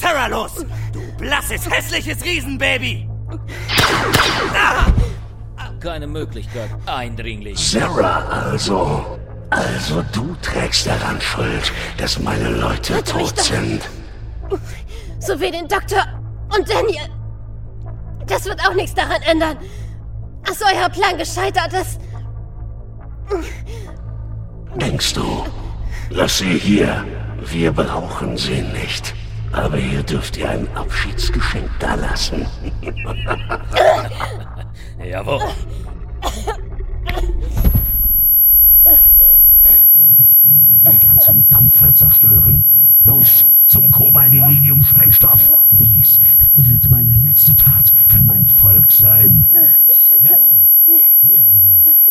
Sarah los! Du blasses, hässliches Riesenbaby! Keine Möglichkeit, Eindringling. Sarah also. Also du trägst daran Schuld, dass meine Leute tot sind. So wie den Doktor und Daniel. Das wird auch nichts daran ändern. Ist euer Plan gescheitert ist? Denkst du? Lass sie hier. Wir brauchen sie nicht. Aber hier dürft ihr ein Abschiedsgeschenk dalassen. Jawohl. Ich werde den ganzen Dampfer zerstören. Los, zum Kobaldelinium-Sprengstoff. Dies wird meine letzte Tat für mein Volk sein. Jawohl. Hier entlang.